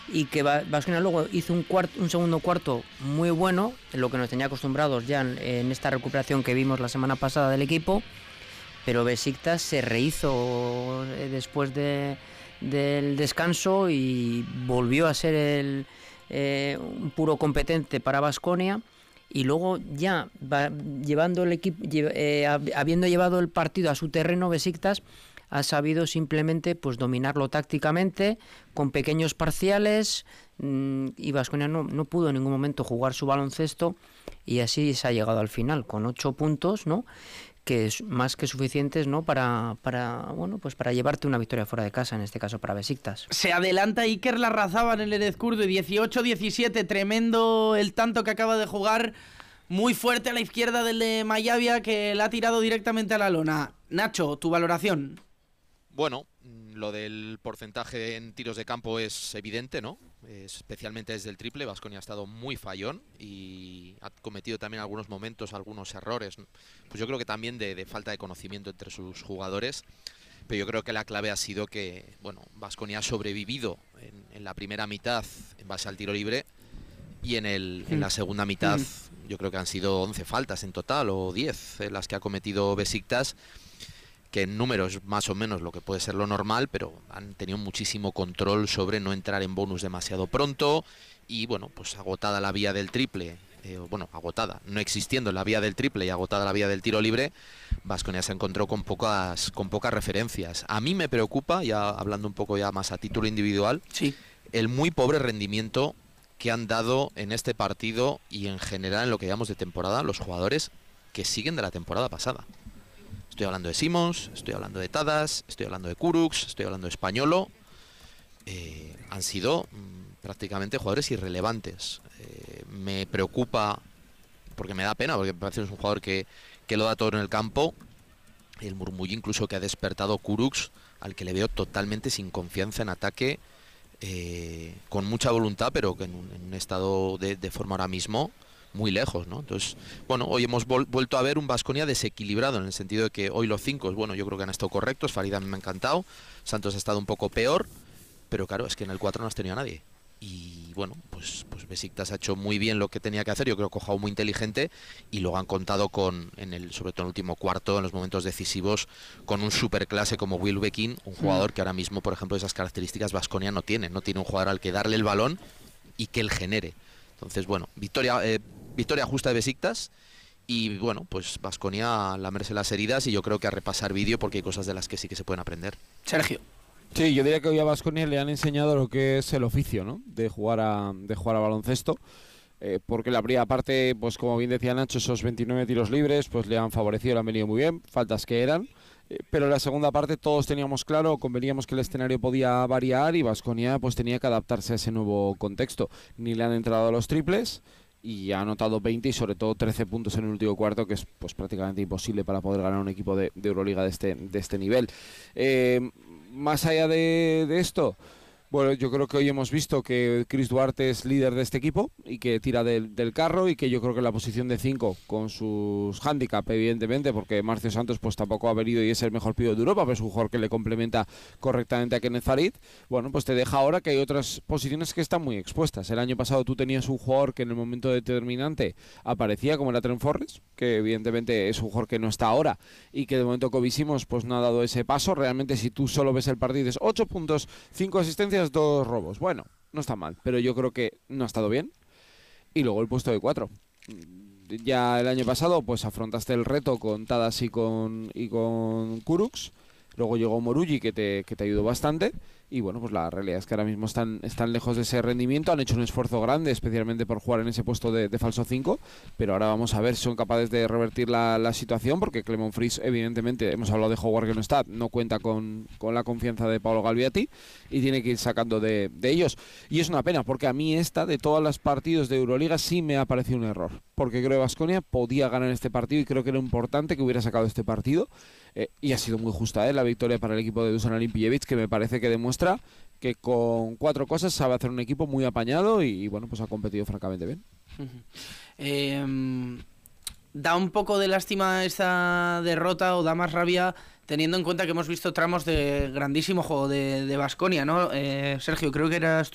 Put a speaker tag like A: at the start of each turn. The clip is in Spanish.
A: y que Baskonia luego hizo un segundo cuarto muy bueno, en lo que nos tenía acostumbrados ya en esta recuperación que vimos la semana pasada del equipo, pero Besiktas se rehizo después del descanso y volvió a ser un puro competente para Baskonia. Y luego ya llevando el equipo, habiendo llevado el partido a su terreno, Besiktas ha sabido simplemente pues dominarlo tácticamente con pequeños parciales, y Baskonia no pudo en ningún momento jugar su baloncesto, y así se ha llegado al final con 8 puntos, ¿no?, que es más que suficientes, ¿no?, para llevarte una victoria fuera de casa, en este caso para Besiktas.
B: Se adelanta Iker Larrazábal en el Erezkurdi, 18-17, tremendo el tanto que acaba de jugar, muy fuerte a la izquierda del de Mayavia, que la ha tirado directamente a la lona. Nacho, tu valoración.
C: Bueno, lo del porcentaje en tiros de campo es evidente, ¿no? Especialmente desde el triple. Baskonia ha estado muy fallón y ha cometido también algunos momentos, algunos errores. Pues yo creo que también de falta de conocimiento entre sus jugadores. Pero yo creo que la clave ha sido que, bueno, Baskonia ha sobrevivido en la primera mitad en base al tiro libre, y en la segunda mitad yo creo que han sido 11 faltas en total, o 10 las que ha cometido Besiktas, que en números más o menos lo que puede ser lo normal, pero han tenido muchísimo control sobre no entrar en bonus demasiado pronto, y bueno, pues agotada la vía del triple, agotada, no existiendo la vía del triple y agotada la vía del tiro libre, Baskonia se encontró con pocas referencias. A mí me preocupa, ya hablando un poco ya más a título individual,
B: sí,
C: el muy pobre rendimiento que han dado en este partido y en general en lo que llamamos de temporada los jugadores que siguen de la temporada pasada. Estoy hablando de Simons, estoy hablando de Tadas, estoy hablando de Kurucs, estoy hablando de Españolo. Han sido prácticamente jugadores irrelevantes. Me preocupa, porque me da pena, porque me parece que es un jugador que lo da todo en el campo. El murmullo incluso que ha despertado Kurucs, al que le veo totalmente sin confianza en ataque, con mucha voluntad, pero que en un estado de forma ahora mismo muy lejos, ¿no? Entonces, bueno, hoy hemos vuelto a ver un Baskonia desequilibrado, en el sentido de que hoy los 5, bueno, yo creo que han estado correctos. Farid a mí me ha encantado, Santos ha estado un poco peor, pero claro, es que en el 4 no has tenido a nadie. Y bueno, pues Besiktas ha hecho muy bien lo que tenía que hacer. Yo creo que ha jugado muy inteligente, y luego han contado sobre todo en el último cuarto, en los momentos decisivos, con un superclase como Wilbekin, un jugador que ahora mismo, por ejemplo, esas características Baskonia no tiene un jugador al que darle el balón y que él genere. Entonces, bueno, victoria justa de Besiktas, y bueno, pues Baskonia a lamerse las heridas, y yo creo que a repasar vídeo, porque hay cosas de las que sí que se pueden aprender.
B: Sergio.
D: Sí, yo diría que hoy a Baskonia le han enseñado lo que es el oficio, ¿no?, de jugar a baloncesto, porque la primera parte, pues como bien decía Nacho, esos 29 tiros libres pues le han favorecido, le han venido muy bien, faltas que eran, pero en la segunda parte todos teníamos claro, conveníamos que el escenario podía variar, y Baskonia pues tenía que adaptarse a ese nuevo contexto. Ni le han entrado los triples, y ha anotado 20 y sobre todo 13 puntos en el último cuarto, que es pues prácticamente imposible para poder ganar un equipo de Euroliga de este nivel. Más allá de esto, bueno, yo creo que hoy hemos visto que Chris Duarte es líder de este equipo y que tira del carro, y que yo creo que la posición de 5, con sus handicap evidentemente, porque Marcio Santos pues tampoco ha venido y es el mejor pívot de Europa, pero es un jugador que le complementa correctamente a Kenneth Farid. Bueno, pues te deja ahora que hay otras posiciones que están muy expuestas. El año pasado tú tenías un jugador que en el momento determinante aparecía, como era Trent Forrest, que evidentemente es un jugador que no está ahora, y que de momento Kobe Simons pues no ha dado ese paso. Realmente, si tú solo ves el partido, dices 8 puntos, 5 asistencias, 2 robos. Bueno, no está mal, pero yo creo que no ha estado bien. Y luego el puesto de 4. Ya el año pasado pues afrontaste el reto con Tadas y con Kurucs. Luego llegó Morugi, que te ayudó bastante. Y bueno, pues la realidad es que ahora mismo están lejos de ese rendimiento. Han hecho un esfuerzo grande, especialmente por jugar en ese puesto de falso 5. Pero ahora vamos a ver si son capaces de revertir la situación, porque Clement Fries, evidentemente, hemos hablado de Howard que no está, no cuenta con la confianza de Paolo Galviati, y tiene que ir sacando de ellos. Y es una pena, porque a mí de todos los partidos de Euroliga, sí me ha parecido un error. Porque creo que Baskonia podía ganar este partido, y creo que era importante que hubiera sacado este partido. Y ha sido muy justa la victoria para el equipo de Dusan Alimpijevic, que me parece que demuestra que con 4 cosas sabe hacer un equipo muy apañado, y bueno, pues ha competido francamente bien.
B: Da un poco de lástima esta derrota, o da más rabia, teniendo en cuenta que hemos visto tramos de grandísimo juego de Baskonia, ¿no? Sergio, creo que eras